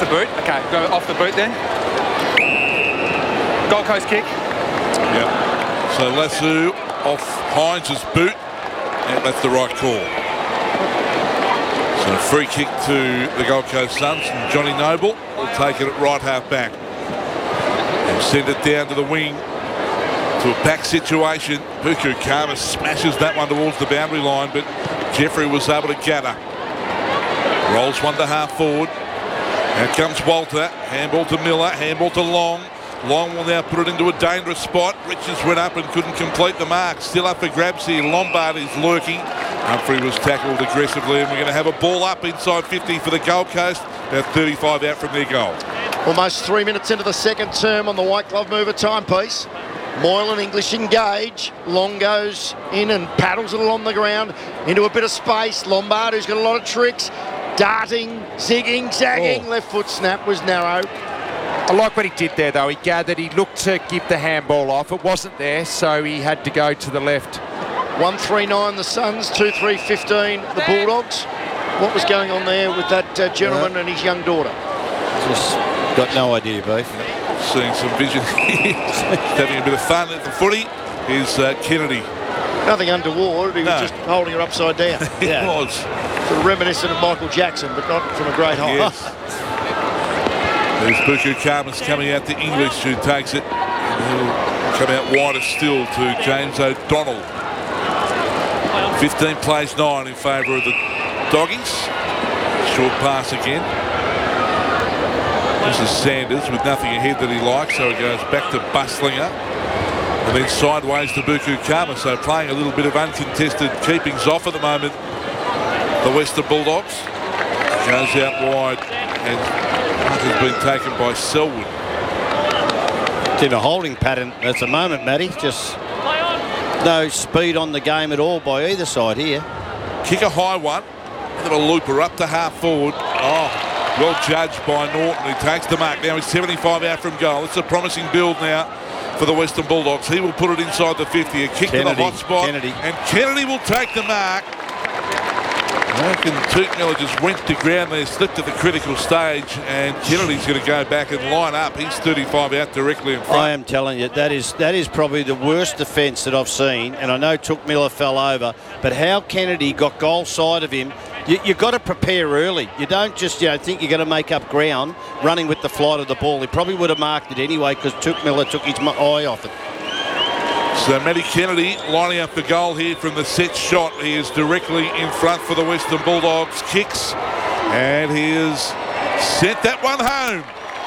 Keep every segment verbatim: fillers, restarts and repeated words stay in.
the boot. Okay, go off the boot then. Gold Coast kick. Yeah. So Lassu off Hines' boot, and that's the right call. So a free kick to the Gold Coast Suns, and Johnny Noble will take it at right half back and send it down to the wing to a back situation. Buku Kama smashes that one towards the boundary line, but Jeffrey was able to gather. Rolls one to half forward. Now comes Walter. Handball to Miller. Handball to Long. Long will now put it into a dangerous spot. Richards went up and couldn't complete the mark. Still up for grabs here. Lombard is lurking. Humphrey was tackled aggressively, and we're going to have a ball up inside fifty for the Gold Coast. About thirty-five out from their goal. Almost three minutes into the second term on the White Glove Mover timepiece. Moyle and English engage. Long goes in and paddles it along the ground into a bit of space. Lombard, who's got a lot of tricks, darting, zigging, zagging. Oh. Left foot snap was narrow. I like what he did there, though. He gathered, he looked to give the handball off. It wasn't there, so he had to go to the left. one three nine the Suns, two three fifteen the Bulldogs. What was going on there with that uh, gentleman yeah. and his young daughter? Just got no idea, Beef. Seeing some vision. Having a bit of fun at the footy is uh, Kennedy. Nothing untoward. He no. was just holding her upside down. He yeah. was. Sort of reminiscent of Michael Jackson, but not from a great height. Yes. There's Buku Khamis coming out to English, who takes it. And he'll come out wider still to James O'Donnell. fifteen plays nine in favour of the Doggies. Short pass again. This is Sanders with nothing ahead that he likes, so he goes back to Bustlinger. And then sideways to Buku Khamis, so playing a little bit of uncontested keepings off at the moment. The Western Bulldogs goes out wide, and has been taken by Selwood. It's in a holding pattern at the moment, Matty. Just no speed on the game at all by either side here. Kick a high one, and then a looper up to half forward. Oh. Well judged by Norton, who takes the mark. Now he's seventy-five out from goal. It's a promising build now for the Western Bulldogs. He will put it inside the fifty. A kick Kennedy, to the hot spot. Kennedy. And Kennedy will take the mark. I reckon Toot Miller just went to ground there, slipped at the critical stage, and Kennedy's going to go back and line up. He's thirty-five out directly in front. I am telling you, that is that is probably the worst defence that I've seen, and I know Took Miller fell over, but how Kennedy got goal side of him, you, you've got to prepare early. You don't just you know think you're going to make up ground running with the flight of the ball. He probably would have marked it anyway because Took Miller took his eye off it. So Matty Kennedy lining up the goal here from the set shot. He is directly in front for the Western Bulldogs. Kicks, and he has sent that one home.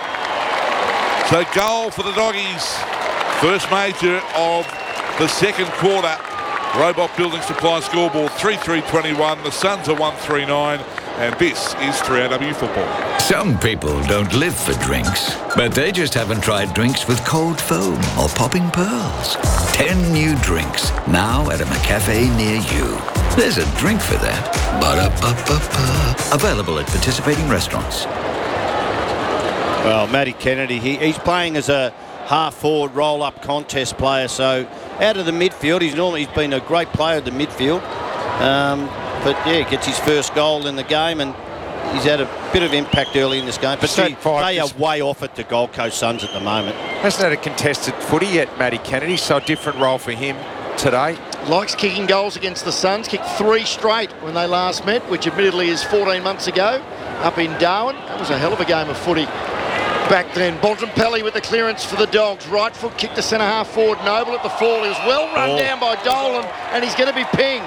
So goal for the Doggies. First major of the second quarter. Robot Building Supply scoreboard three three twenty-one. The Suns are one three nine, and this is three R W Football. Some people don't live for drinks, but they just haven't tried drinks with cold foam or popping pearls. Ten new drinks now at a McCafe near you. There's a drink for that. Ba-da-ba-ba-ba. Available at participating restaurants. Well, Matty Kennedy, he, he's playing as a half-forward roll-up contest player, so out of the midfield, he's normally he's been a great player at the midfield. Um, but, yeah, gets his first goal in the game, and he's had a bit of impact early in this game. But they, they are way off at the Gold Coast Suns at the moment. Hasn't had a contested footy yet, Matty Kennedy, so a different role for him today. Likes kicking goals against the Suns. Kicked three straight when they last met, which admittedly is fourteen months ago, up in Darwin. That was a hell of a game of footy back then. Bontempelli with the clearance for the Dogs. Right foot kick to centre half forward. Noble at the fall. He was well run oh. down by Dolan, and he's going to be pinged.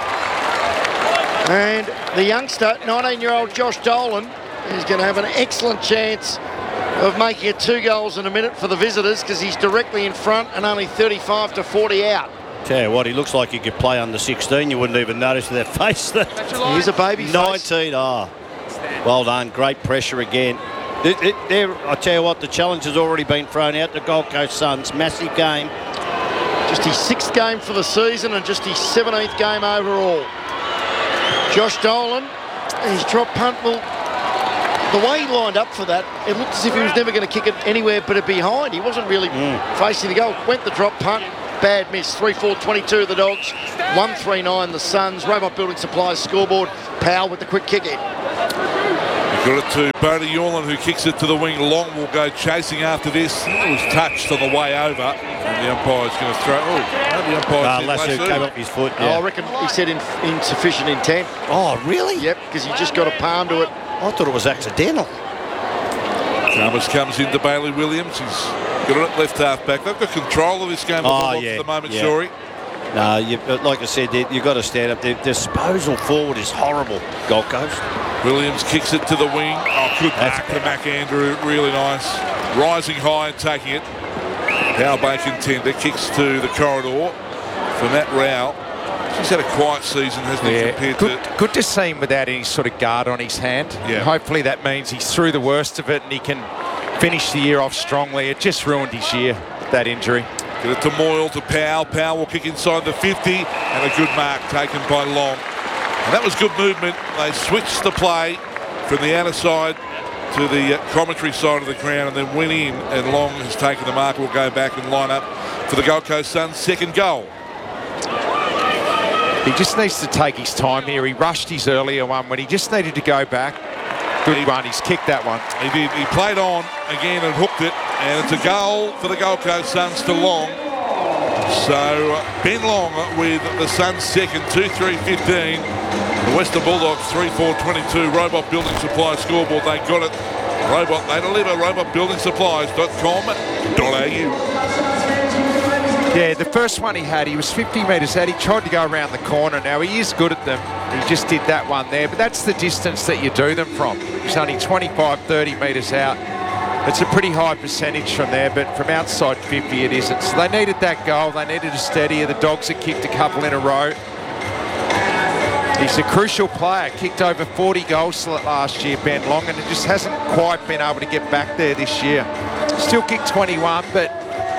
And the youngster, nineteen-year-old Josh Dolan, is going to have an excellent chance of making it two goals in a minute for the visitors because he's directly in front and only thirty-five to forty out. Tell you what, he looks like he could play under sixteen. You wouldn't even notice that face. He's a baby face. nineteen, ah. Oh. Well done. Great pressure again. It, it, there, I tell you what, the challenge has already been thrown out to Gold Coast Suns. Massive game. Just his sixth game for the season and just his seventeenth game overall. Josh Dolan, his drop punt will... The way he lined up for that, it looked as if he was never going to kick it anywhere but a behind. He wasn't really mm. facing the goal. Went the drop punt. Bad miss. three four twenty-two the Dogs. one three nine the Suns. Robot Building Supplies scoreboard. Powell with the quick kick in. Got it to Bodie Yorlin, who kicks it to the wing. Long will go chasing after this. It was touched on the way over, and the umpire's going to throw. Oh, no, the umpire's Uh, in Lasso Lasso. came off his foot. Oh, Yeah. I reckon he said in, insufficient intent. Oh, really? Yep, because he just got a palm to it. I thought it was accidental. Thomas comes into Bailey Williams. He's got it at left half back. They've got control of this game Oh, at yeah, the moment, yeah. Shorey. No, you, like I said, you've got to stand up. The disposal forward is horrible, Gold Coast. Williams kicks it to the wing. Oh, good That's back to McAndrew. Really nice. Rising high and taking it. Powell contender kicks to the corridor for Matt Rowell. He's had a quiet season, hasn't he, Yeah, compared good, to... good to see him without any sort of guard on his hand. Yeah. Hopefully that means he's through the worst of it and he can finish the year off strongly. It just ruined his year, that injury. Get it to Moyle, to Powell. Powell will kick inside the fifty, and a good mark taken by Long. And that was good movement. They switched the play from the outer side to the commentary side of the ground and then went in, and Long has taken the mark. Will go back and line up for the Gold Coast Suns' second goal. He just needs to take his time here. He rushed his earlier one when he just needed to go back. Good He- one. He's kicked that one. He did. He played on again and hooked it, and it's a goal for the Gold Coast Suns to Long. So uh, Ben Long with the Suns' second, two three fifteen. The Western Bulldogs three four twenty-two. Robot Building Supply scoreboard. They got it. Robot. They deliver. robot building supplies dot com dot a u. Yeah, the first one he had, he was fifty metres out. He tried to go around the corner. Now, he is good at them. He just did that one there. But that's the distance that you do them from. It's only twenty-five, thirty metres out. It's a pretty high percentage from there, but from outside fifty it isn't. So they needed that goal. They needed a steadier. The Dogs had kicked a couple in a row. He's a crucial player. Kicked over forty goals last year, Ben Long, and it just hasn't quite been able to get back there this year. Still kicked twenty-one, but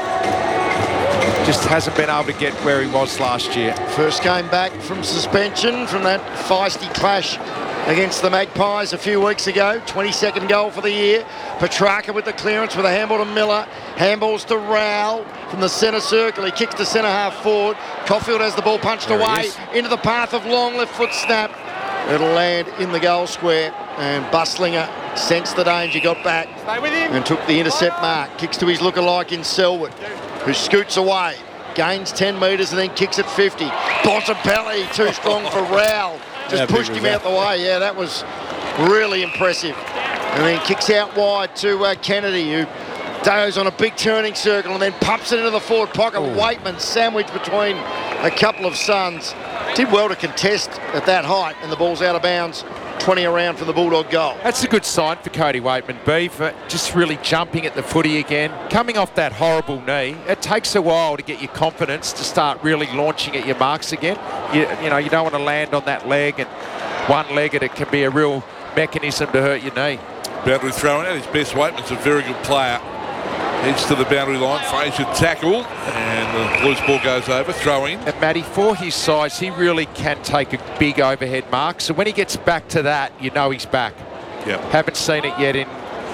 just hasn't been able to get where he was last year. First game back from suspension from that feisty clash against the Magpies a few weeks ago. twenty-second goal for the year. Petrarca with the clearance with a handball to Miller. Handballs to Rowell from the centre circle. He kicks to centre half forward. Caulfield has the ball punched There he away is. into the path of Long. Left foot snap. It'll land in the goal square. And Buslinger sensed the danger, got back and took the intercept mark. Kicks to his lookalike in Selwood, who scoots away. Gains ten metres and then kicks at fifty. Bontempelli too strong for Rowell. Just How big pushed was him that? out the way. Yeah, that was really impressive. And then kicks out wide to uh, Kennedy, who goes on a big turning circle and then pumps it into the forward pocket. Waitman sandwiched between a couple of Suns. Did well to contest at that height, and the ball's out of bounds. twenty around for the Bulldog goal. That's a good sign for Cody Waitman, B, for just really jumping at the footy again. Coming off that horrible knee, it takes a while to get your confidence to start really launching at your marks again. You, you know, you don't want to land on that leg, and one-legged, it can be a real mechanism to hurt your knee. Boundary throwing at his best. Waitman's a very good player. Heads to the boundary line. Fraser tackle, and the loose ball goes over. Throw in. And Matty, for his size, he really can take a big overhead mark. So when he gets back to that, you know he's back. Yep. Haven't seen it yet in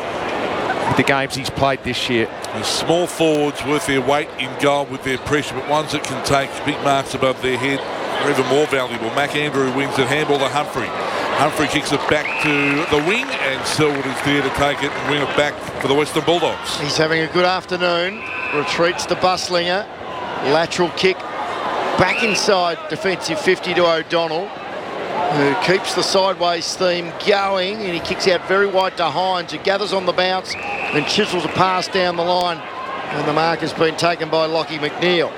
the games he's played this year. The small forwards worth their weight in gold with their pressure, but ones that can take big marks above their head are even more valuable. McAndrew wins it. Handball to Humphrey. Humphrey kicks it back to the wing, and Selwood is there to take it and win it back for the Western Bulldogs. He's having a good afternoon. Retreats to Buslinger. Lateral kick back inside defensive fifty to O'Donnell, who keeps the sideways theme going, and he kicks out very wide to Hines, who gathers on the bounce and chisels a pass down the line, and the mark has been taken by Lockie McNeil.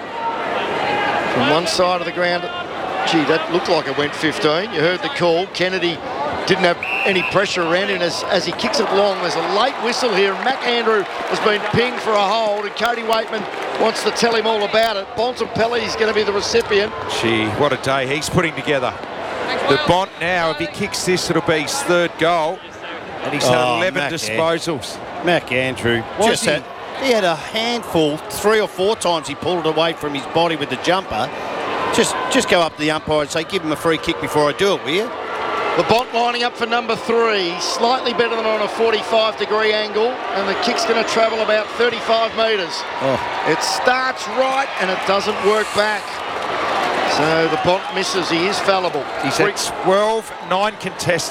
From one side of the ground, gee, that looked like it went fifteen. You heard the call. Kennedy didn't have any pressure around him as, as he kicks it long. There's a late whistle here. McAndrew has been pinged for a hold, and Cody Waitman wants to tell him all about it. Bontempelli is going to be the recipient. Gee, what a day he's putting together. The Bont now, if he kicks this, it'll be his third goal. And he's had Oh, eleven Mac, disposals. McAndrew just Was he? had, he had a handful three or four times. He pulled it away from his body with the jumper. Just just go up to the umpire and say, give him a free kick before I do it, will you? The Bont lining up for number three, slightly better than on a forty-five degree angle, and the kick's going to travel about thirty-five metres. Oh. It starts right and it doesn't work back. So the Bont misses. He is fallible. He's Three- at twelve, nine contested,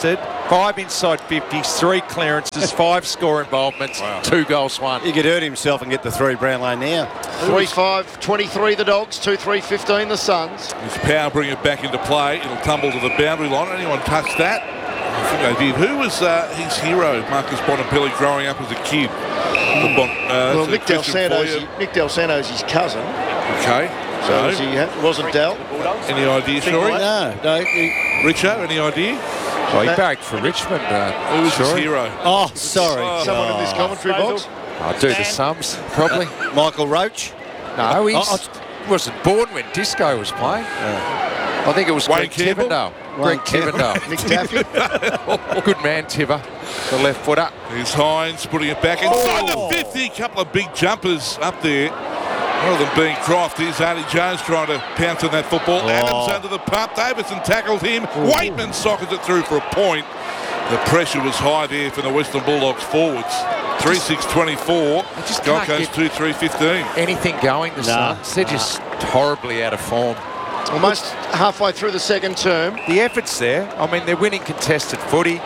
Five inside fifties, three clearances, five score involvements, two goals won. He could hurt himself and get the three Brownlow now. three five twenty-three the Dogs, two three fifteen the Suns. His power bring it back into play. It'll tumble to the boundary line. Anyone touch that? I think they did. Who was uh, his hero, Marcus Bonampelli, growing up as a kid? The bon, uh, Well, so Nick Del Christian Santo's, Foyer. Nick Del Santo's his cousin, Okay. so No. was he, it wasn't Del. Any idea, Shorey? No, no. he- Richo, any idea? Oh, he bagged for Richmond. Uh, Who was his Shorey. hero? Oh, sorry. Oh. Someone in this commentary box. I'll do the sums, probably. Michael Roach. No, he Oh, wasn't born when Disco was playing. I think it was Wayne Greg Campbell? Tivendale. Wayne Greg Tivendale. Nick Taffy. Good man, Tiver, the left footer. Here's Hines putting it back inside the fifty. Couple of big jumpers up there. One of them being Croft. Here's Artie Jones trying to pounce on that football. Adams under the pump. Davidson tackled him. Waitman sockets it through for a point. The pressure was high there for the Western Bulldogs forwards. three six twenty-four. just Gold can't Coast get- two three fifteen. Anything going, the Nah. Suns. They're just horribly out of form. Almost halfway through the second term. The effort's there. I mean, they're winning contested footy.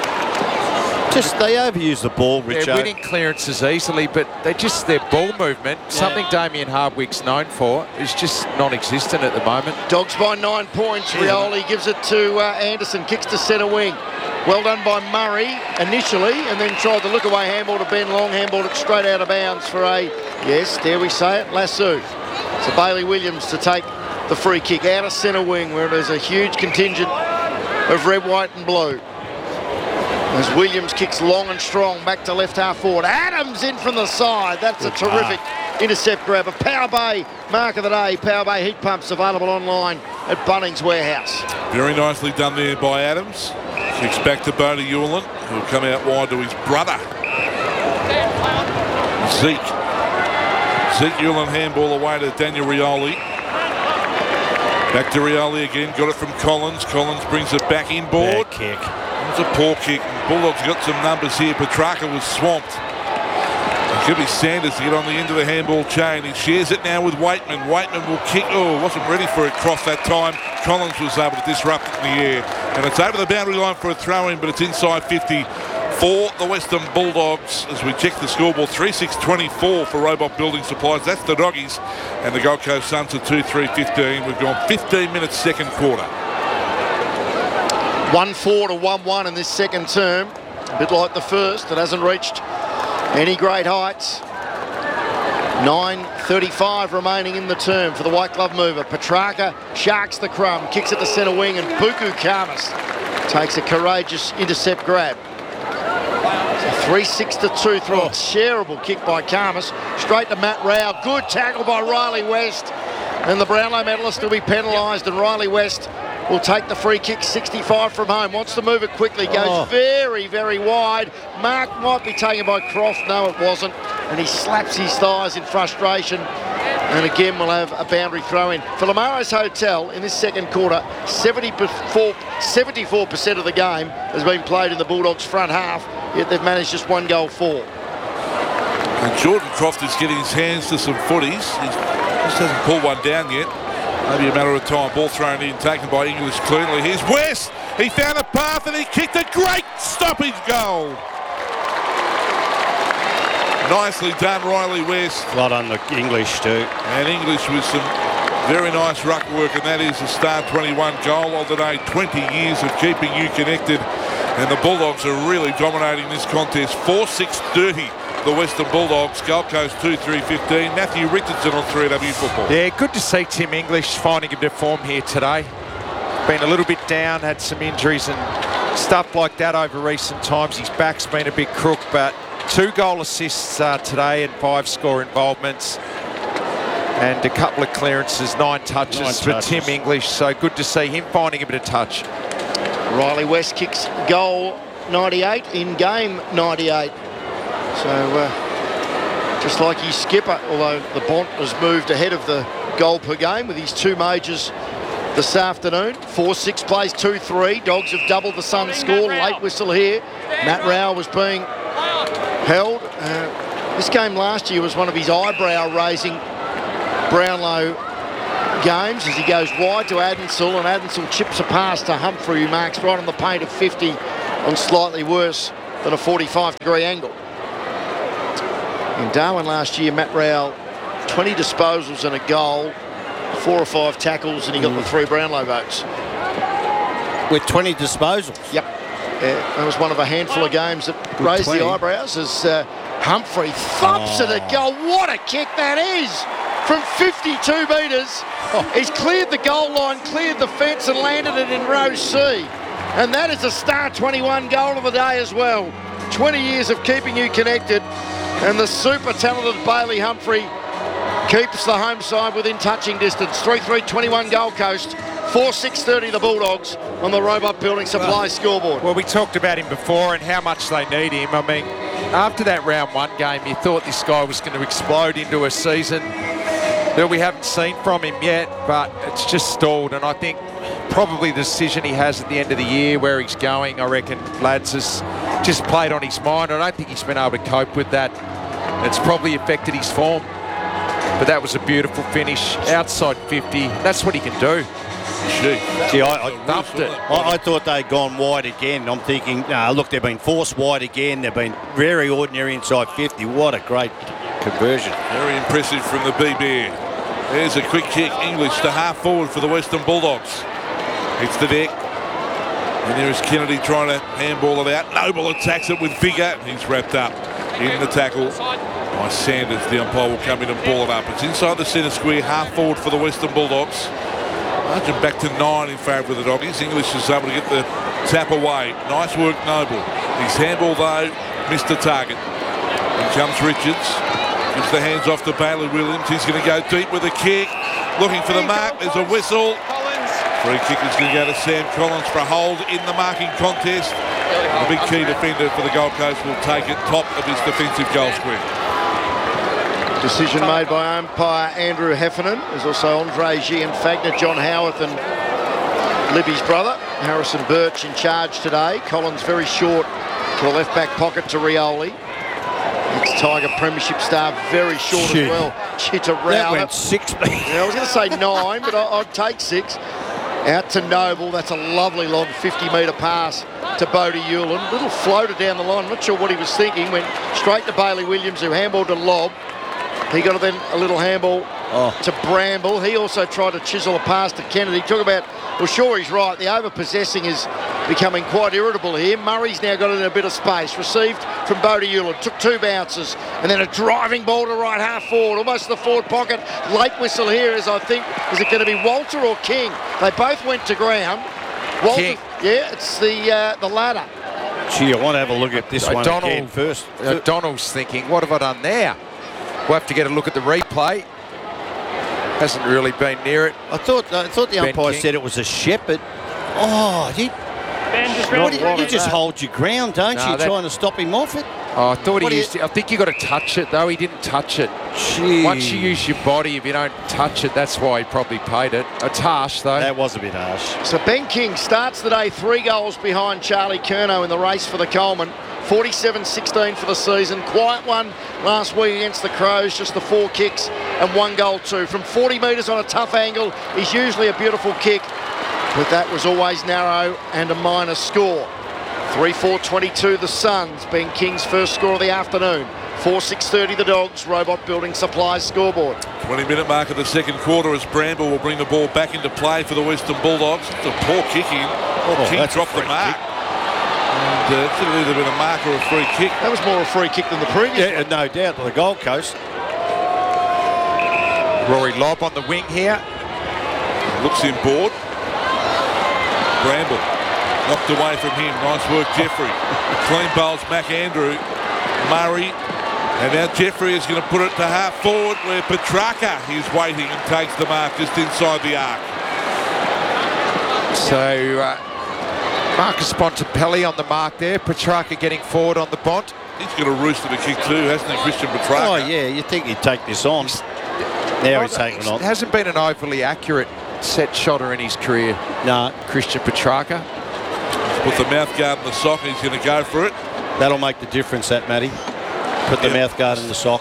Just they overuse the ball, They're Richo. winning clearances easily, but they just their ball movement, something Damien Hardwick's known for, is just non-existent at the moment. Dogs by nine points. Rioli gives it to uh, Anderson, kicks to centre wing. Well done by Murray initially, and then tried the look-away handball to Ben Long. Handballed it straight out of bounds for a, yes, dare we say it, lasso. So Bailey Williams to take the free kick out of centre wing, where there's a huge contingent of red, white and blue. As Williams kicks long and strong back to left half forward. Adams in from the side. That's a terrific intercept grab. A Power Bay mark of the day. Power Bay heat pumps available online at Bunnings Warehouse. Very nicely done there by Adams. Kicks back to Bodie Hewlin, who'll come out wide to his brother. Zeke. Zeke Hewlin handball away to Daniel Rioli. Back to Rioli again. Got it from Collins. Collins brings it back inboard. Bad kick. It's a poor kick. Bulldogs got some numbers here. Petrarca was swamped. It could be Sanders to get on the end of the handball chain. He shares it now with Waitman. Waitman will kick. Oh, wasn't ready for it. Cross that time. Collins was able to disrupt it in the air. And it's over the boundary line for a throw-in, but it's inside fifty for the Western Bulldogs as we check the scoreboard. three six twenty-four for Robot Building Supplies. That's the Doggies. And the Gold Coast Suns are two three fifteen. We've gone fifteen minutes second quarter. one four to one one in this second term. A bit like the first. It hasn't reached any great heights. nine thirty-five remaining in the term for the white glove mover. Petrarca sharks the crumb, kicks it to centre wing, and Buku Karmas takes a courageous intercept grab. So three six to two through a terrible kick by Karmas. Straight to Matt Rao. Good tackle by Riley West. And the Brownlow medalist will be penalised, and Riley West will take the free kick. Sixty-five from home. Wants to move it quickly. Goes Oh. very, very wide. Mark might be taken by Croft. No, it wasn't. And he slaps his thighs in frustration. And again, we'll have a boundary throw in. For Lamaro's Hotel, in this second quarter, seventy-four percent of the game has been played in the Bulldogs' front half, yet they've managed just one goal for. And Jordan Croft is getting his hands to some footies. He just hasn't pulled one down yet. Maybe a matter of time. Ball thrown in, taken by English cleanly. Here's West. He found a path and he kicked a great stoppage goal. Nicely done, Riley West. Well done, the English too. And English with some very nice ruck work, and that is a Star twenty-one goal of the day. twenty years of keeping you connected. And the Bulldogs are really dominating this contest. four six thirty. The Western Bulldogs. Gold Coast two three fifteen. Matthew Richardson on three W football. Yeah, good to see Tim English finding a bit of form here today. Been a little bit down, had some injuries and stuff like that over recent times. His back's been a bit crook, but two goal assists uh, today and five score involvements. And a couple of clearances, nine touches Nine for touches. Tim English. So good to see him finding a bit of touch. Riley West kicks goal ninety-eight in game ninety-eight. So uh, just like his skipper, although the Bont has moved ahead of the goal per game with his two majors this afternoon. four six plays two three. Dogs have doubled the Suns score. Late whistle here. Matt Rao was being held. Uh, this game last year was one of his eyebrow-raising Brownlow games as he goes wide to Adensel, and Adensel chips a pass to Humphrey, who marks right on the paint of fifty on slightly worse than a forty-five degree angle. In Darwin last year, Matt Rowell, twenty disposals and a goal, four or five tackles, and he got mm. the three Brownlow votes. With twenty disposals? Yep. Uh, that was one of a handful of games that With raised twenty. The eyebrows as uh, Humphrey thumps oh. at a goal. What a kick that is! From fifty-two metres, oh. he's cleared the goal line, cleared the fence and landed it in row C. And that is a star twenty-one goal of the day as well. twenty years of keeping you connected. And the super talented Bailey Humphrey keeps the home side within touching distance. three three twenty-one Gold Coast, four six thirty the Bulldogs on the Robot Building Supply well, scoreboard. Well, we talked about him before and how much they need him. I mean, after that round one game, you thought this guy was going to explode into a season that we haven't seen from him yet, but it's just stalled. And I think probably the decision he has at the end of the year, where he's going, I reckon, lads, has just played on his mind. I don't think he's been able to cope with that. It's probably affected his form. But that was a beautiful finish, outside fifty. That's what he can do. Gee, I, I, thumped it. I, I thought they'd gone wide again. I'm thinking, nah, look, they've been forced wide again. They've been very ordinary inside fifty. What a great conversion. Very impressive from the B B. There's a quick kick. English to half forward for the Western Bulldogs. It's the deck. And there is Kennedy trying to handball it out. Noble attacks it with vigour. He's wrapped up in the tackle by Sanders. The umpire will come in and ball it up. It's inside the centre square, half forward for the Western Bulldogs. Margin back to nine in favour of the Doggies. English is able to get the tap away. Nice work, Noble. His handball, though, missed the target. In comes Richards. Gives the hands off to Bailey Williams. He's going to go deep with a kick. Looking for the mark. There's a whistle. Free kick is going to go to Sam Collins for a hold in the marking contest. A big key defender for the Gold Coast will take it top of his defensive goal square. Decision made by umpire Andrew Heffernan. There's also Andre Gianfagna, John Howarth and Libby's brother, Harrison Birch, in charge today. Collins very short to the left back pocket to Rioli. It's Tiger Premiership star, very short Shoot. as well. Chitta Rowler. That went six. Yeah, I was going to say nine, but I, I'd take six. Out to Noble. That's a lovely long fifty metre pass to Bodie Hewlin. Little floater down the line. I'm not sure what he was thinking. Went straight to Bailey Williams, who handballed to Lobb. He got then a little handball oh. to Bramble. He also tried to chisel a pass to Kennedy. Talk about, well, sure, he's right. The over-possessing is becoming quite irritable here. Murray's now got it in a bit of space. Received from Bodie Hewlin. Took two bounces. And then a driving ball to right half forward. Almost the forward pocket. Late whistle here is, I think, is it going to be Walter or King? They both went to ground. Walter, King. Yeah, it's the uh, the latter. Gee, I want to have a look at this one again first. Uh, Donald's thinking, what have I done there? We'll have to get a look at the replay. Hasn't really been near it. I thought I thought the Ben umpire King. said it was a shepherd. Oh, you, Ben just what do you, you just that. hold your ground, don't No, you? that- Trying to stop him off it. Oh, I thought What do he you- used to, I think you got to touch it, though. He didn't touch it. Gee. Once you use your body, if you don't touch it, that's why he probably paid it. It's harsh, though. That was a bit harsh. So Ben King starts the day three goals behind Charlie Curnow in the race for the Coleman. forty-seven sixteen for the season. Quiet one last week against the Crows, just the four kicks and one goal too. From forty metres on a tough angle is usually a beautiful kick, but that was always narrow and a minus score. three four twenty-two the Suns. Ben King's first score of the afternoon. four six thirty the Dogs. Robot Building Supplies scoreboard. twenty minute mark of the second quarter as Bramble will bring the ball back into play for the Western Bulldogs. It's a poor kicking. Oh, King that's a dropped the free mark. kick. And uh, it's either been a mark or a free kick. That was more a free kick than the previous. Yeah, no doubt to the Gold Coast. Rory Lobb on the wing here. Looks in board. Bramble knocked away from him. Nice work, Jeffrey. Clean bowls, McAndrew. Murray. And now Jeffrey is going to put it to half forward where Petrarca is waiting and takes the mark just inside the arc. So uh, Marcus Bontempelli on the mark there. Petrarca getting forward on the Bont. He's got a roost of a kick too, hasn't he, Christian Petrarca? Oh, yeah, you'd think he'd take this on. Now he's taking it on. Hasn't been an overly accurate set shotter in his career. No, Christian Petrarca. Put the mouth guard in the sock and he's going to go for it. that'll make the difference, that, Matty. Put the Yep. mouth guard in the sock.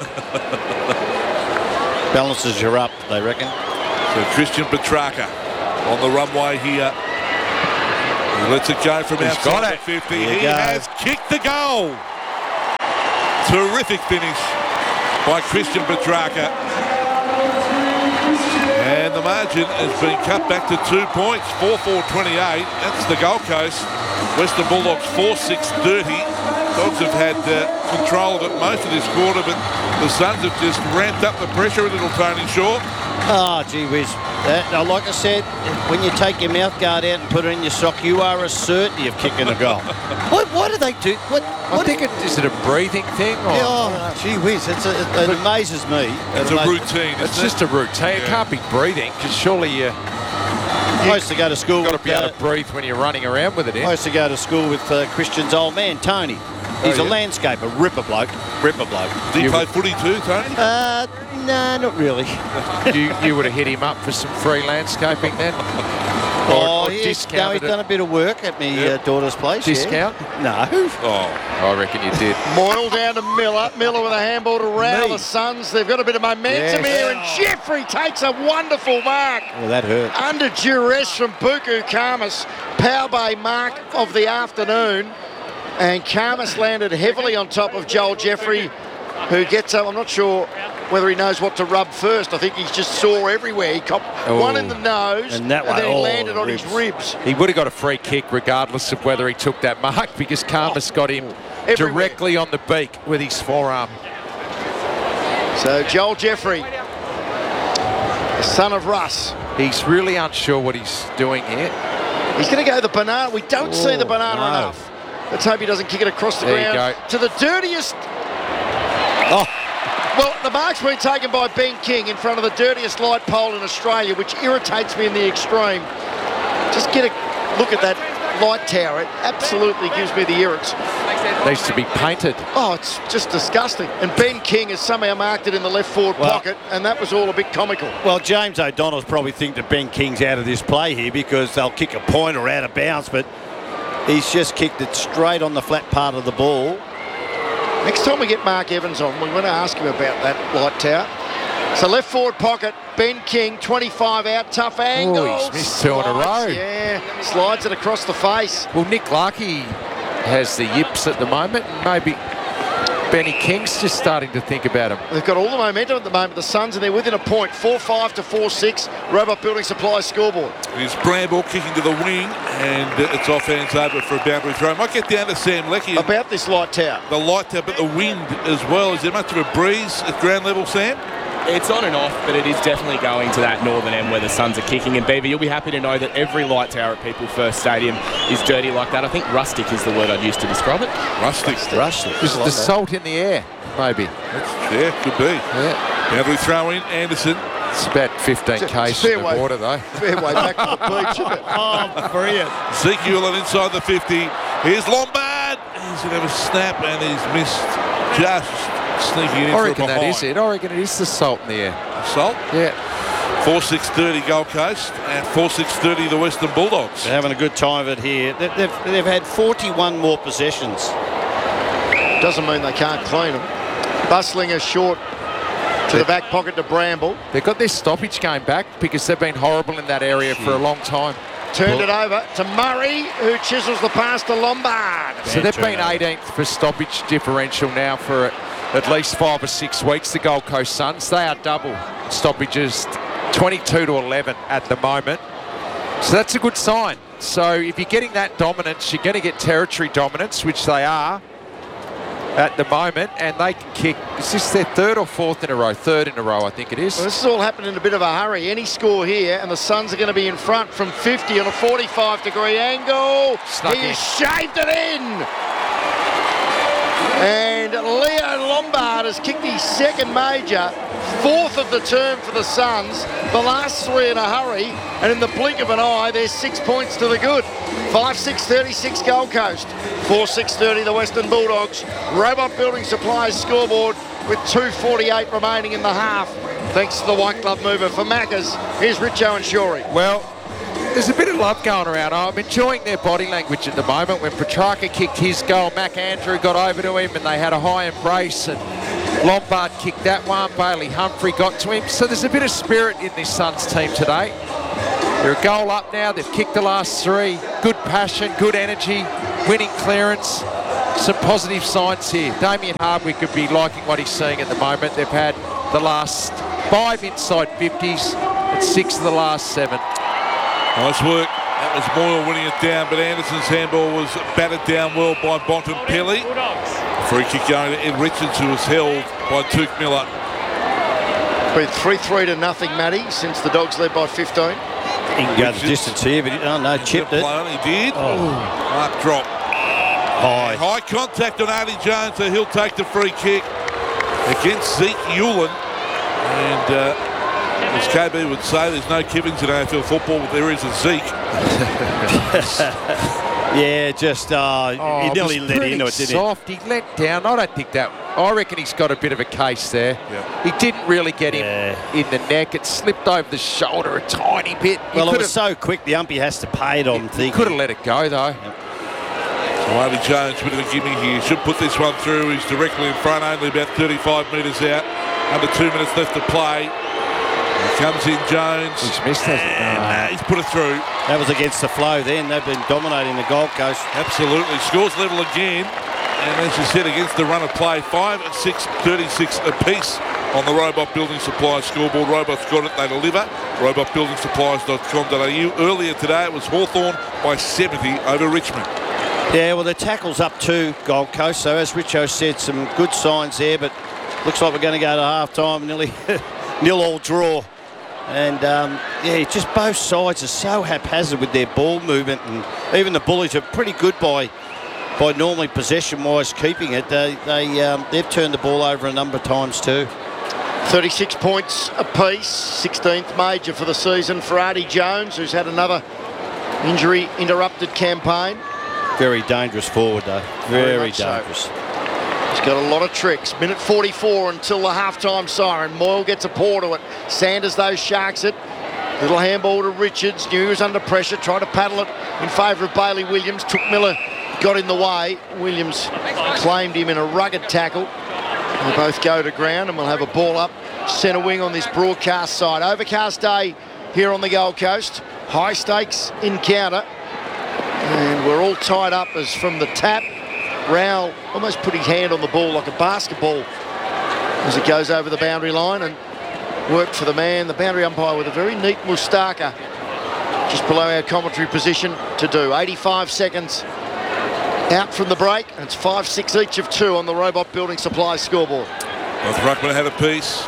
Balances you up, they reckon. So Christian Petrarca on the runway here He lets it go from He's outside got the it. fifty. There you He go. has kicked the goal. Terrific finish by Christian Petrarca. And the margin has been cut back to two points, four four twenty-eight. That's the Gold Coast. Western Bulldogs four six thirty. Dogs have had uh, control of it most of this quarter, but the Suns have just ramped up the pressure a little, Tony Shaw. Ah, gee whiz. That, now, like I said, when you take your mouth guard out and put it in your sock, you are a certainty of kicking a goal. what, why do they do? What? I what think it, is it a breathing thing? Or? Yeah, oh, gee whiz. It's a, it, it amazes me. It's It a amazes- routine, isn't It's it? just a routine. It Yeah. can't be breathing, because surely you, I used to go to school you've got with, to be able uh, to breathe when you're running around with it in. I used to go to school with uh, Christian's old man, Tony. He's Oh, a yeah? landscaper, ripper bloke, ripper bloke. Do you You- play footy too, Tony? Uh, no, not really. you, you would have hit him up for some free landscaping then? Or, oh, or he's, no, discounted he's done it? a bit of work at my Yeah. uh, daughter's place. yeah. Discount? No. Oh, I reckon you did. Moyle down to Miller. Miller with a handball to Rao. Me. The Suns, they've got a bit of momentum Yes. here, and Jeffrey takes a wonderful mark. Well, that hurt. Under duress from Buku Karmas, power bay mark of the afternoon. And Karmas landed heavily on top of Joel Jeffrey, who gets up. I'm not sure whether he knows what to rub first. I think he's just sore everywhere. He copped Oh. one in the nose, And that one, then he oh, landed the on his ribs. He would have got a free kick regardless of whether he took that mark, because Karmas got him Everywhere. directly on the beak with his forearm. So Joel Jeffrey, the son of Russ. He's really unsure what he's doing here. He's going to go the banana. We don't see the banana no. enough. Let's hope he doesn't kick it across the There you ground. go. To the dirtiest. Oh, Well, the mark's been taken by Ben King in front of the dirtiest light pole in Australia, which irritates me in the extreme. Just get a look at that light tower. It absolutely gives me the irrits. Needs to be painted. Oh, it's just disgusting. And Ben King has somehow marked it in the left forward Well- pocket, and that was all a bit comical. well, James O'Donnell's probably think that Ben King's out of this play here because they'll kick a point or out of bounds, but he's just kicked it straight on the flat part of the ball. Next time we get Mark Evans on, we're going to ask him about that light tower. So left forward pocket, Ben King, twenty-five out, tough angle. Oh, he's missed two in a Slides, row. Yeah, slides it across the face. Well, Nick Larkey has the yips at the moment, and maybe Benny King's just starting to think about him. They've got all the momentum at the moment, the Suns, and they're within a point, four five to four six, Robot Building Supplies scoreboard. here's Bramble kicking to the wing, and uh, it's off hands over for a boundary throw. Might get down to Sam Leckie. About this light tower. The light up at the wind as well. Is there much of a breeze at ground level, Sam? It's on and off, but it is definitely going to that northern end where the Suns are kicking. And Beaver, you'll be happy to know that every light tower at People First Stadium is dirty like that. I think rustic is the word I'd use to describe it. Rustic. Rusty. Just the salt in the air, maybe. Yeah, could be. Yeah. Boundary throw in, Anderson. It's about fifteen It's a k's fair in the way. water, though. Fair way back to the beach, isn't it? Oh, brilliant. Ezekiel on inside the fifty. Here's Lombard. He's going to have a snap, and he's missed just sneaking in I for a reckon that behind. is it. I reckon it is the salt in the air. Salt. Yeah. four six thirty Gold Coast and four six thirty the Western Bulldogs. They're having a good time of it here. They- They've, they've had forty-one more possessions. Doesn't mean they can't clean them. Buslinger short to the back pocket to Bramble. They've got their stoppage game back because they've been horrible in that area for a long time. Turned it over to Murray, who chisels the pass to Lombard. So they've been turnover. eighteenth for stoppage differential now for at least five or six weeks, the Gold Coast Suns. They are double stoppages, twenty-two to eleven at the moment. So that's a good sign. So if you're getting that dominance, you're going to get territory dominance, which they are at the moment, and they can kick. Is this their third or fourth in a row? Third in a row, I think it is. Well, this is all happening in a bit of a hurry. Any score here, and the Suns are going to be in front from fifty on a forty-five degree angle. Snuck he in. shaved it in. And Leo Lombard has kicked his second major, fourth of the term for the Suns. The last three in a hurry, and in the blink of an eye, there's six points to the good. five six thirty-six Gold Coast, four six thirty the Western Bulldogs. Robot Building Supplies scoreboard with two forty-eight remaining in the half. Thanks to the White Glove Mover for Maccas. Here's Richo and Shorey. Well, there's a bit of love going around. I'm enjoying their body language at the moment. When Petrarca kicked his goal, Mac Andrew got over to him and they had a high embrace, and Lombard kicked that one. Bailey Humphrey got to him. So there's a bit of spirit in this Suns team today. They're a goal up now. They've kicked the last three. Good passion, good energy, winning clearance. Some positive signs here. Damien Hardwick could be liking what he's seeing at the moment. They've had the last five inside fifties and six of the last seven. Nice work. That was Moyle winning it down, but Anderson's handball was batted down well by Bontempelli. Free kick going to Ed Richards, who was held by Tuke Miller. Been three three to nothing, Matty, since the Dogs led by fifteen. He can go the distance here, but he, oh no, chipped it. He did. Oh. Mark drop. High. High contact on Artie Jones, so he'll take the free kick against Zeke Hewlin. And uh, as K B would say, there's no Kivins in A F L football, but there is a Zeke. Yeah, just uh, Oh, he it nearly was let pretty into it, didn't he? soft. He let down. I don't think that. I reckon he's got a bit of a case there. Yep. He didn't really get him Yeah. in the neck. It slipped over the shoulder a tiny bit. He Well, it could was have so quick, the umpy has to pay it on, he thinking. could have let it go though. So Artie Jones, bit of a gimme here. Should put this one through. He's directly in front, only about thirty-five metres out. Under two minutes left to play. Here comes in Jones. He's missed, hasn't he? And uh, he's put it through. That was against the flow then. They've been dominating the Gold Coast. Absolutely. Scores level again. And as you said, against the run of play, five, six, thirty-six apiece on the Robot Building Supplies scoreboard. Robot's got it, they deliver. robot building supplies dot com dot a u. Earlier today, it was Hawthorn by seventy over Richmond. Yeah, well, the tackle's up to Gold Coast. So as Richo said, some good signs there, but looks like we're going to go to half-time, nearly nil all draw. And, um, yeah, just both sides are so haphazard with their ball movement, and even the Bullies are pretty good by by normally possession-wise keeping it. They, they, um, they've turned the ball over a number of times too. thirty-six points apiece, sixteenth major for the season for Artie Jones, who's had another injury-interrupted campaign. Very dangerous forward, though. Very Very much so. dangerous. He's got a lot of tricks. Minute forty-four until the halftime siren. Moyle gets a paw to it. Sanders, though, sharks it. Little handball to Richards. Knew he was under pressure. Tried to paddle it in favour of Bailey Williams. Took Miller, got in the way. Williams claimed him in a rugged tackle. They both go to ground, and we'll have a ball up centre wing on this broadcast side. Overcast day here on the Gold Coast. High stakes encounter. And we're all tied up as from the tap. Rowell almost put his hand on the ball like a basketball as it goes over the boundary line, and worked for the man, the boundary umpire, with a very neat moustaca just below our commentary position to do. eighty-five seconds out from the break, and it's five six each of two on the Robot Building Supplies scoreboard. Both ruckmen had a piece.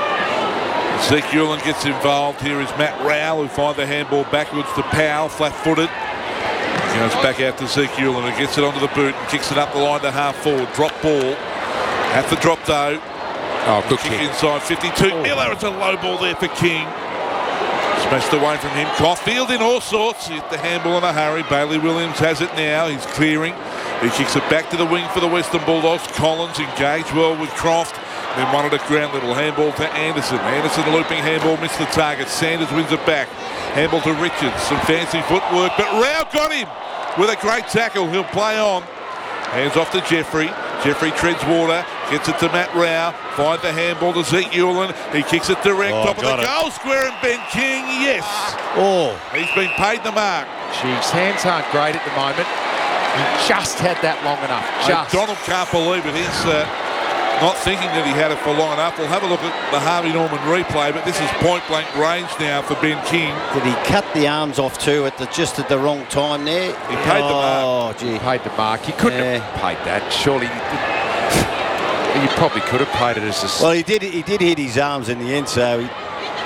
Zeke Hewlin gets involved. Here is Matt Rowell, who finds the handball backwards to Powell, flat-footed. Goes back out to Zeke Hewlin, who gets it onto the boot and kicks it up the line to half forward. Drop ball. At the drop though. Oh, good Kick kick. inside fifty-two. Oh. Miller, it's a low ball there for King. Smashed away from him. Caulfield in all sorts. Hit the handball in a hurry. Bailey Williams has it now. He's clearing. He kicks it back to the wing for the Western Bulldogs. Collins engaged well with Croft. Then one at a ground little handball to Anderson. Anderson looping handball, missed the target. Sanders wins it back. Handball to Richards. Some fancy footwork, but Rao got him with a great tackle. He'll play on. Hands off to Jeffrey. Jeffrey treads water. Gets it to Matt Rao. Find the handball to Zeke Hewlin. He kicks it direct. Oh, top of the got it. goal square, and Ben King, yes. Oh, He's been paid the mark. His hands aren't great at the moment. He just had that long enough. Just. Donald can't believe it. He's uh, not thinking that he had it for long enough. We'll have a look at the Harvey Norman replay, but this is point-blank range now for Ben King. did he cut the arms off too at the just at the wrong time there? He paid the mark. Oh, gee. Paid the mark. He couldn't Yeah. have paid that. Surely you, did. You probably could have paid it as a. Well, he did. He did hit his arms in the end, so he,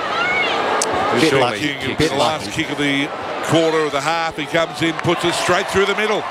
Bit Bit lucky. lucky. King, Bit the last lucky. kick of the quarter of the half. He comes in, puts it straight through the middle.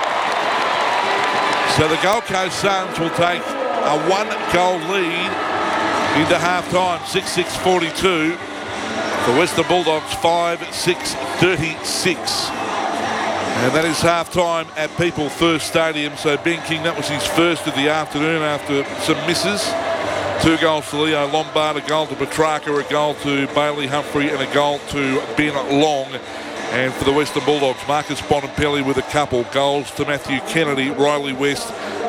So the Gold Coast Suns will take a one-goal lead into half-time, six six forty-two. The Western Bulldogs, five six thirty-six. And that is half-time at People First Stadium. So Ben King, that was his first of the afternoon after some misses. Two goals to Leo Lombard, a goal to Petrarca, a goal to Bailey Humphrey, and a goal to Ben Long. And for the Western Bulldogs, Marcus Bontempelli with a couple. Goals to Matthew Kennedy, Riley West,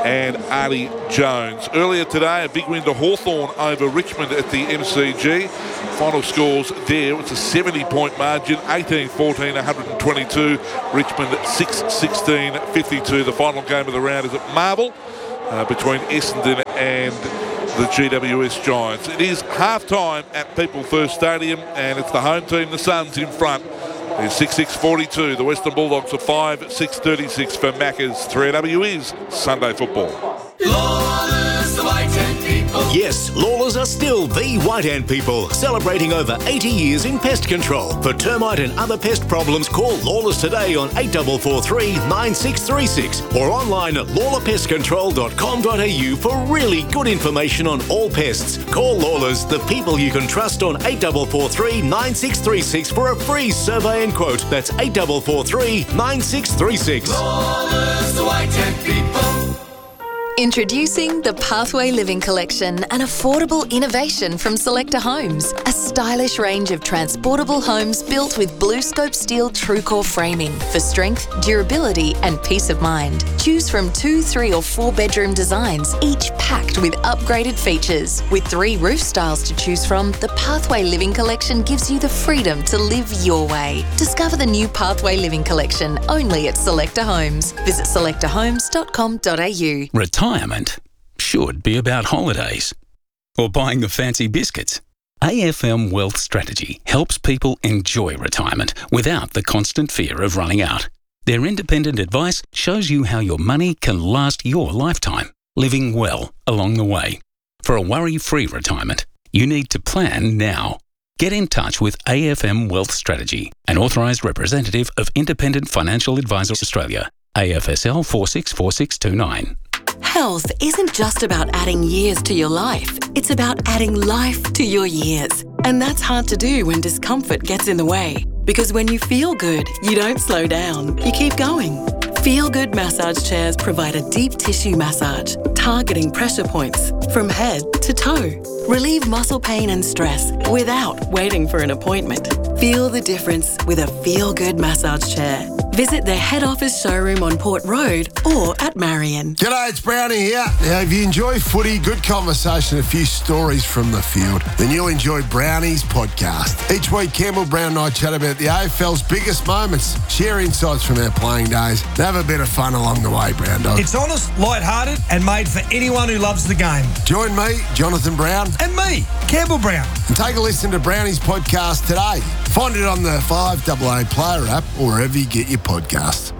and Artie Jones. Earlier today, a big win to Hawthorn over Richmond at the M C G. Final scores there, it's a seventy point margin, eighteen fourteen, one hundred twenty-two. Richmond six sixteen, fifty-two. The final game of the round is at Marvel uh, between Essendon and the G W S Giants. It is half-time at People First Stadium, and it's the home team, the Suns, in front. There's six six forty-two. The Western Bulldogs are five six thirty-six for Macca's. three A W is Sunday football. Lawless, the White Hand People. Yes, Lawless are still the White Hand People, celebrating over eighty years in pest control. For termite and other pest problems, call Lawless today on eight four four three, nine six three six or online at lawler pest control dot com dot a u for really good information on all pests. Call Lawless, the people you can trust, on eight four four three, nine six three six for a free survey and quote. That's eight four four three, nine six three six. Lawless, the White Hand People. Introducing the Pathway Living Collection, an affordable innovation from Selector Homes. A stylish range of transportable homes built with BlueScope steel TrueCore framing for strength, durability and peace of mind. Choose from two, three or four bedroom designs, each packed with upgraded features. With three roof styles to choose from, the Pathway Living Collection gives you the freedom to live your way. Discover the new Pathway Living Collection only at Selector Homes. Visit selector homes dot com dot a u. Retirement should be about holidays or buying the fancy biscuits. A F M Wealth Strategy helps people enjoy retirement without the constant fear of running out. Their independent advice shows you how your money can last your lifetime, living well along the way. For a worry-free retirement, you need to plan now. Get in touch with A F M Wealth Strategy, an authorised representative of Independent Financial Advisors Australia, A F S L four six four six two nine. Health isn't just about adding years to your life. It's about adding life to your years. And that's hard to do when discomfort gets in the way. Because when you feel good, you don't slow down. You keep going. Feel Good massage chairs provide a deep tissue massage, targeting pressure points from head to toe. Relieve muscle pain and stress without waiting for an appointment. Feel the difference with a Feel Good massage chair. Visit their head office showroom on Port Road or at Marion. G'day, it's Brownie here. Now, if you enjoy footy, good conversation, a few stories from the field, then you'll enjoy Brownie's podcast. Each week, Campbell Brown and I chat about the A F L's biggest moments, share insights from our playing days, and have a bit of fun along the way, Brown Dog. It's honest, light-hearted, and made for anyone who loves the game. Join me, Jonathan Brown. And me, Campbell Brown. And take a listen to Brownie's podcast today. Find it on the five A A Player app or wherever you get your podcasts.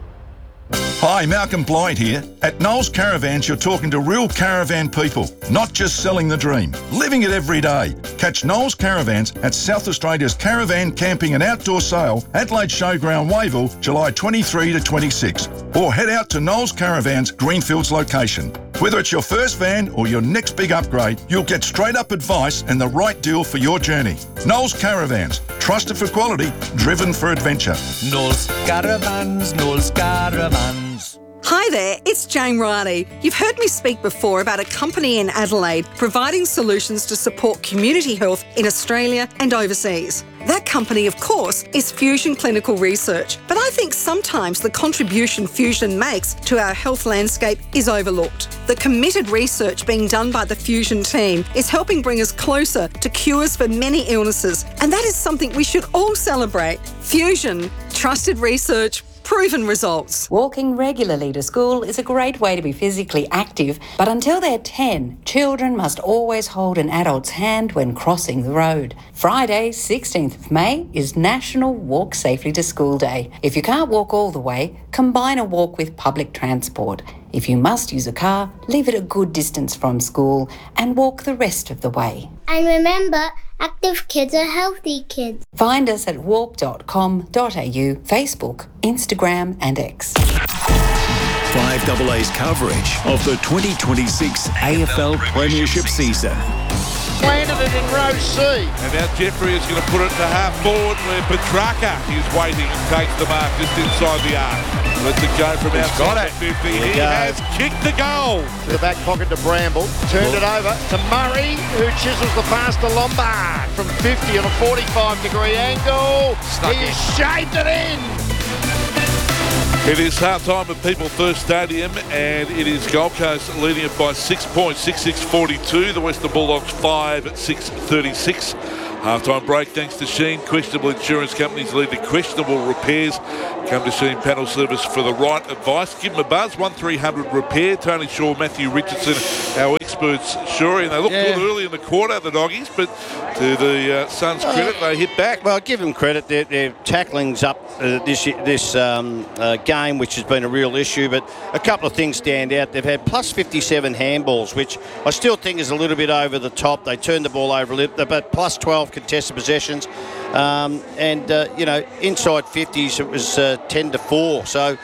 Hi, Malcolm Blight here. At Knowles Caravans, you're talking to real caravan people, not just selling the dream, living it every day. Catch Knowles Caravans at South Australia's Caravan Camping and Outdoor Sale, Adelaide Showground, Wayville, July twenty-third to twenty-sixth. Or head out to Knowles Caravans, Greenfields location. Whether it's your first van or your next big upgrade, you'll get straight-up advice and the right deal for your journey. Knowles Caravans, trusted for quality, driven for adventure. Knowles Caravans, Knowles Caravans. Hi there, it's Jane Riley. You've heard me speak before about a company in Adelaide providing solutions to support community health in Australia and overseas. That company, of course, is Fusion Clinical Research, but I think sometimes the contribution Fusion makes to our health landscape is overlooked. The committed research being done by the Fusion team is helping bring us closer to cures for many illnesses, and that is something we should all celebrate. Fusion, trusted research, proven results. Walking regularly to school is a great way to be physically active, but until they're ten, children must always hold an adult's hand when crossing the road. Friday, sixteenth of May, is National Walk Safely to School Day. If you can't walk all the way, combine a walk with public transport. If you must use a car, leave it a good distance from school and walk the rest of the way. And remember, active kids are healthy kids. Find us at walk dot com dot a u, Facebook, Instagram and X. five A A's coverage of the twenty twenty-six A F L Premiership season. Landed it in row C. And now Jeffrey is going to put it to half forward where Petrarca is waiting and takes the mark just inside the arc. Lets it go from outside the fifty. He has kicked the goal. To the back pocket to Bramble. Turned it over to Murray, who chisels the pass to Lombard from fifty on a forty-five degree angle. Stuck He in. shaved it in. It is half-time at People First Stadium, and it is Gold Coast leading it by six points, six six forty-two. The Western Bulldogs five at six thirty-six. Half-time break thanks to Sheen. Questionable insurance companies lead to questionable repairs. Come to Sheen Panel Service for the right advice. Give them a buzz, one three hundred repair. Tony Shaw, Matthew Richardson, our experts, sure. And they looked Yeah. good early in the quarter, the doggies, but to the uh, Suns' credit, they hit back. Well, give them credit. Their, their tackling's up uh, this this um, uh, game, which has been a real issue. But a couple of things stand out. They've had plus fifty-seven handballs, which I still think is a little bit over the top. They turned the ball over a little, but plus twelve contested possessions. Um, and, uh, you know, inside fifties, it was uh, ten to four. So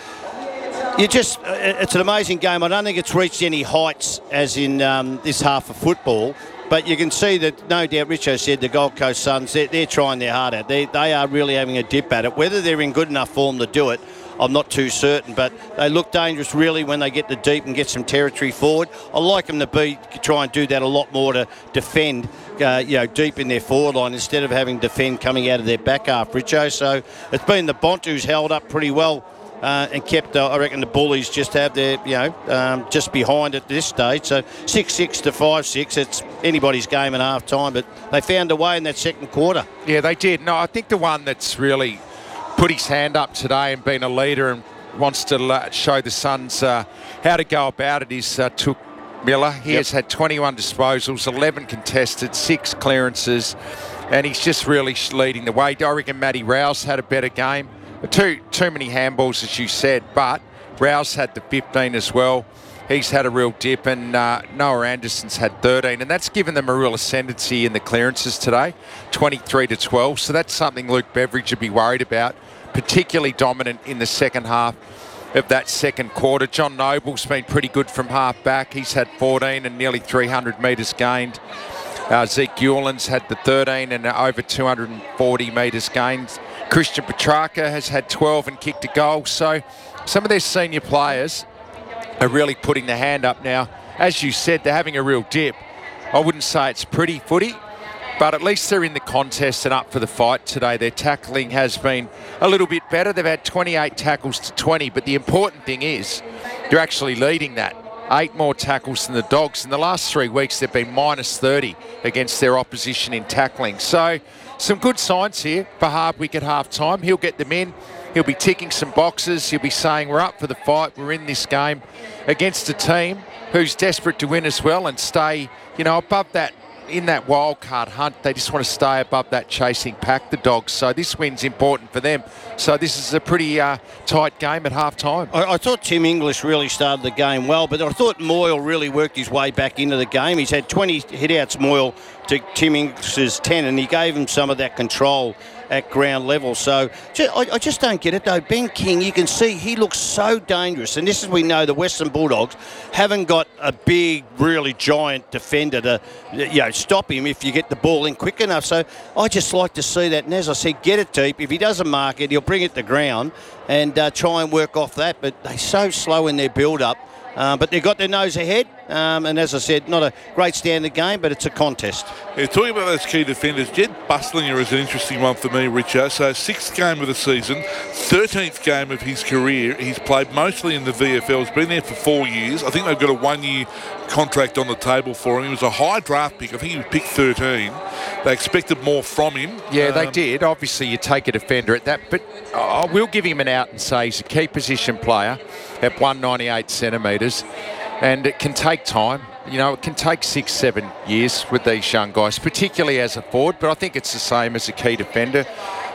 you just, uh, it's an amazing game. I don't think it's reached any heights as in um, this half of football. But you can see that, no doubt, Richo said the Gold Coast Suns, they're, they're trying their heart out. They, they are really having a dip at it. Whether they're in good enough form to do it, I'm not too certain. But they look dangerous, really, when they get the deep and get some territory forward. I like them to be try and do that a lot more to defend, uh, you know, deep in their forward line instead of having defend coming out of their back half, Richo. So it's been the Bontus held up pretty well. Uh, and kept, uh, I reckon, the Bullies just have their, you know, um, just behind at this stage. So six six to five six, it's anybody's game at half time, but they found a way in that second quarter. Yeah, they did. No, I think the one that's really put his hand up today and been a leader and wants to uh, show the Suns uh, how to go about it is uh, Touk Miller. He Yep. has had twenty-one disposals, eleven contested, six clearances, and he's just really leading the way. I reckon Matty Rouse had a better game. Too too many handballs, as you said, but Rouse had the fifteen as well. He's had a real dip, and uh, Noah Anderson's had thirteen, and that's given them a real ascendancy in the clearances today, twenty-three to twelve. So that's something Luke Beveridge would be worried about, particularly dominant in the second half of that second quarter. John Noble's been pretty good from half back. He's had fourteen and nearly three hundred metres gained. Uh, Zeke Hewland's had the thirteen and over two hundred forty metres gained. Christian Petrarca has had twelve and kicked a goal. So some of their senior players are really putting the hand up now. As you said, they're having a real dip. I wouldn't say it's pretty footy, but at least they're in the contest and up for the fight today. Their tackling has been a little bit better. They've had twenty-eight tackles to twenty, but the important thing is they're actually leading that. Eight more tackles than the Dogs. In the last three weeks, they've been minus thirty against their opposition in tackling. So some good signs here for Hardwick at half time. He'll get them in. He'll be ticking some boxes. He'll be saying we're up for the fight. We're in this game against a team who's desperate to win as well and stay, you know, above that, in that wild card hunt. They just want to stay above that chasing pack, the Dogs. So this win's important for them. So this is a pretty uh, tight game at half time. I, I thought Tim English really started the game well, but I thought Moyle really worked his way back into the game. He's had twenty hit-outs, Moyle, to Tim English's ten, and he gave him some of that control at ground level. So I, I just don't get it, though. Ben King, you can see he looks so dangerous. And this is, we know, the Western Bulldogs haven't got a big, really giant defender to, you know, stop him if you get the ball in quick enough. So I just like to see that. And as I said, get it deep. If he doesn't mark it, he'll bring it to ground and uh, try and work off that. But they're so slow in their build-up. Uh, but they've got their nose ahead, um, and as I said, not a great standard game, but it's a contest. Yeah, talking about those key defenders, Jed Buslinger is an interesting one for me, Richo. So sixth game of the season, thirteenth game of his career. He's played mostly in the V F L. He's been there for four years. I think they've got a one-year contract on the table for him. He was a high draft pick. I think he was picked thirteen. They expected more from him. Yeah, um, they did. Obviously, you take a defender at that, but I will give him an out and say he's a key position player at one ninety-eight centimetres, and it can take time. You know, it can take six, seven years with these young guys, particularly as a forward, but I think it's the same as a key defender.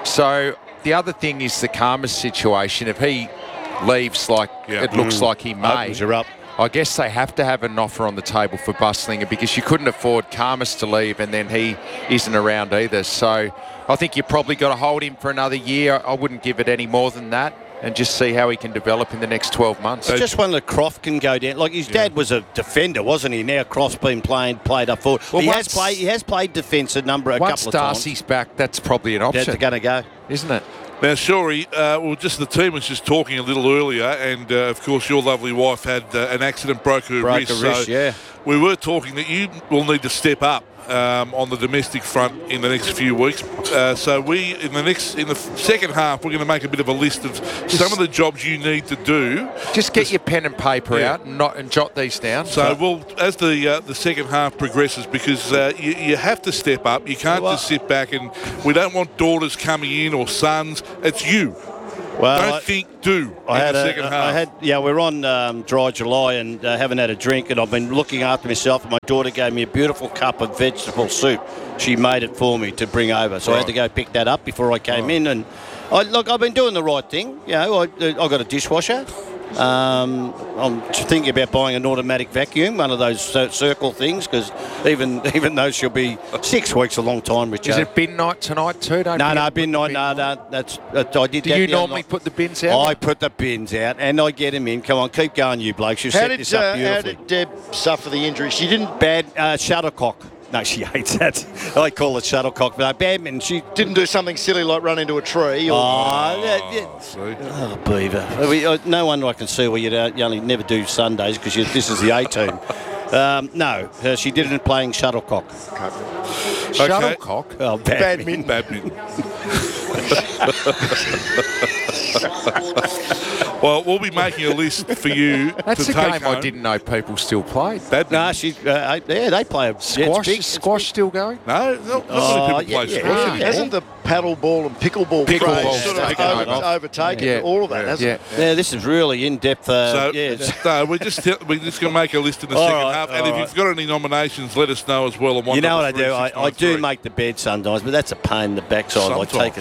So the other thing is the Karmas situation. If he leaves like Yeah. it looks Mm. like he may, Opens her up. I guess they have to have an offer on the table for Buslinger because you couldn't afford Karmas to leave and then he isn't around either. So I think you probably got to hold him for another year. I wouldn't give it any more than that and just see how he can develop in the next twelve months. It's just one that Croft can go down. Like his dad was a defender, wasn't he? Now Croft's been playing, played up forward. Well, he once- has played. He has played defence a number, a Once couple of Darcy's back, that's probably an option. times. They're going to go. Isn't it? Now, Shorey, uh, well, just the team was just talking a little earlier, and uh, of course, your lovely wife had uh, an accident, broke her Broke wrist. her wrist, so yeah. we were talking that you will need to step up um, on the domestic front in the next few weeks. Uh, so we, in the next, in the second half, we're going to make a bit of a list of just some of the jobs you need to do. Just get your pen and paper yeah. out and, not, and jot these down. So, so. we'll, as the uh, the second half progresses, because uh, you, you have to step up. You can't well, just sit back, and we don't want daughters coming in or sons. It's you. Well, Don't I, think, do I in had the a, second half. I had, yeah, we're on um, dry July and uh, haven't had a drink, and I've been looking after myself. And my daughter gave me a beautiful cup of vegetable soup. She made it for me to bring over, so right. I had to go pick that up before I came right. in. And I, look, I've been doing the right thing. You know, I, I got a dishwasher. Um, I'm thinking about buying an automatic vacuum, one of those circle things, because even even though she'll be six weeks, a long time, Richard. Is it bin night tonight too? Don't no, no, bin night. No, no, that's, that's I did. Do that you normally put the bins out? I put the bins out, and I get them in. Come on, keep going, you blokes. You set did, this up uh, beautifully. How did Deb suffer the injury? She didn't. Bad uh, shuttlecock. No, she hates that. I call it shuttlecock, but uh, badminton. She didn't do something silly like run into a tree. Or... Oh, that, yeah. oh, beaver. We, uh, no wonder I can see why you, don't, you only never do Sundays, because this is the A team. Um, no, uh, she did it playing shuttlecock. Okay. Shuttlecock? Oh, badminton. Badminton. Well, we'll be making a list for you. That's to a take game home. I didn't know people still played. Badminton. No, she, uh, yeah, they play a squash. Yeah, big, squash still going? No, not, not oh, many people yeah, play yeah, squash yeah. anymore. Hasn't the paddle ball and pickleball Pickleball craze sort of over, over. overtaken yeah. all of that, Yeah. hasn't Yeah. it? Yeah, this is really in-depth. Uh, So, yeah. no, we're just we're just going to make a list in the All second right, half, and all if right. you've got any nominations, let us know as well. On one You know what I three, do? I, I do three. make the bed sometimes, but that's a pain in the backside. I take it.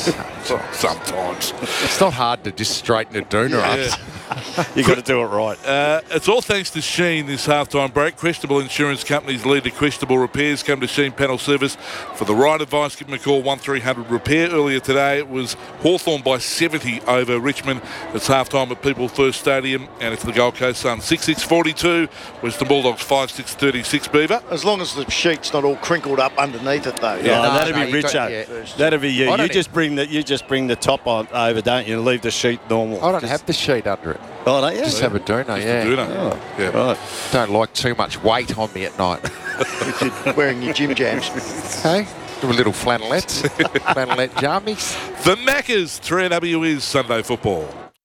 Sometimes. It's not hard to just straighten a doona Yeah. up. you got to do it right. Uh, it's all thanks to Sheen this halftime break. Questionable Insurance Company's lead to questionable repairs. Come to Sheen Panel Service for the right advice. Give them a call, one three hundred repair. Earlier today, it was Hawthorn by seventy over Richmond. It's halftime at People First Stadium, and it's the Gold Coast Suns six six forty-two. Western Bulldogs five six thirty-six. Beaver. As long as the sheet's not all crinkled up underneath it, though. Yeah, Yeah, no, that'd no, be you Richo. got- yeah. That'd be you. I You don't just bring the you just bring the top on over, don't you? And leave the sheet normal. I don't Just- have the sheet under it. Oh, don't you? Just have a doona, Just yeah. a doona. Oh, Yeah. Right. Don't like too much weight on me at night. if you're wearing your gym jams. Hey, do a little flannelettes, flannelette jammies. The Maccas, three W is Sunday football.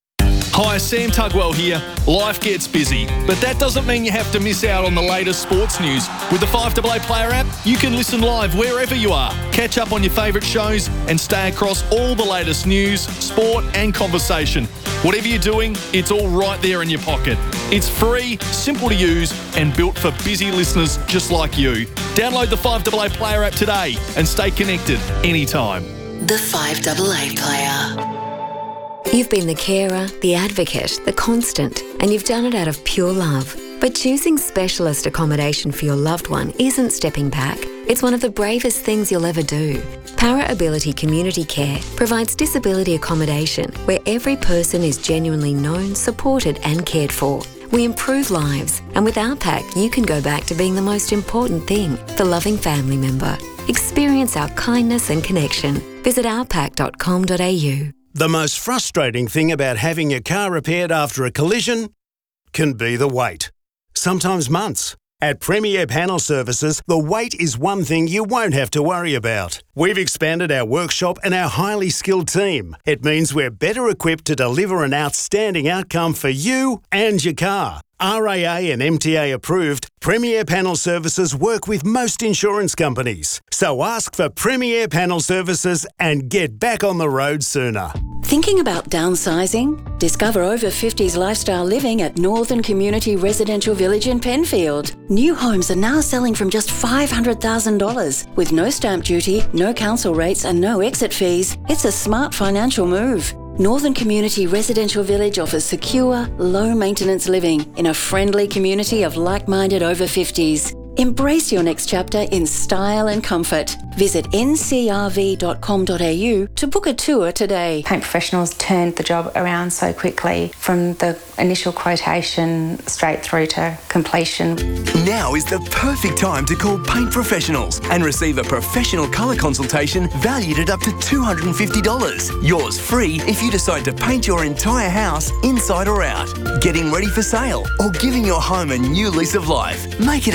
Hi, Sam Tugwell here. Life gets busy, but that doesn't mean you have to miss out on the latest sports news. With the five A A Player app, you can listen live wherever you are, catch up on your favourite shows, and stay across all the latest news, sport, and conversation. Whatever you're doing, it's all right there in your pocket. It's free, simple to use, and built for busy listeners just like you. Download the five A A Player app today and stay connected anytime. The five A A Player. You've been the carer, the advocate, the constant, and you've done it out of pure love. But choosing specialist accommodation for your loved one isn't stepping back. It's one of the bravest things you'll ever do. Para Ability Community Care provides disability accommodation where every person is genuinely known, supported and cared for. We improve lives, and with our pack, you can go back to being the most important thing, the loving family member. Experience our kindness and connection. Visit our pack dot com dot a u. The most frustrating thing about having your car repaired after a collision can be the wait. Sometimes months. At Premier Panel Services, the wait is one thing you won't have to worry about. We've expanded our workshop and our highly skilled team. It means we're better equipped to deliver an outstanding outcome for you and your car. R A A and M T A approved, Premier Panel Services work with most insurance companies. So ask for Premier Panel Services and get back on the road sooner. Thinking about downsizing? Discover over fifties lifestyle living at Northern Community Residential Village in Penfield. New homes are now selling from just five hundred thousand dollars. With no stamp duty, no council rates and no exit fees, it's a smart financial move. Northern Community Residential Village offers secure, low-maintenance living in a friendly community of like-minded over fifties. Embrace your next chapter in style and comfort. Visit n c r v dot com dot a u to book a tour today. Paint Professionals turned the job around so quickly from the initial quotation straight through to completion. Now is the perfect time to call Paint Professionals and receive a professional colour consultation valued at up to two hundred fifty dollars. Yours free if you decide to paint your entire house inside or out, getting ready for sale, or giving your home a new lease of life. Make it a great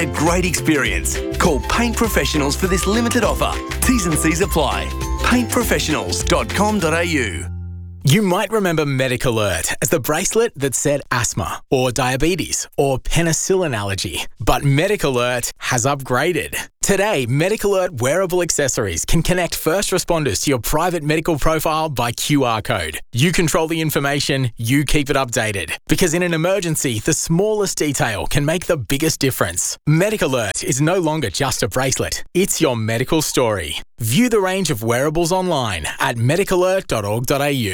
experience. Call Paint Professionals for this limited offer. T's and C's apply. paint professionals dot com dot a u. You might remember MedicAlert as the bracelet that said asthma or diabetes or penicillin allergy, but MedicAlert has upgraded. Today, MedicAlert wearable accessories can connect first responders to your private medical profile by Q R code. You control the information, you keep it updated. Because in an emergency, the smallest detail can make the biggest difference. MedicAlert is no longer just a bracelet, it's your medical story. View the range of wearables online at medic alert dot org dot a u.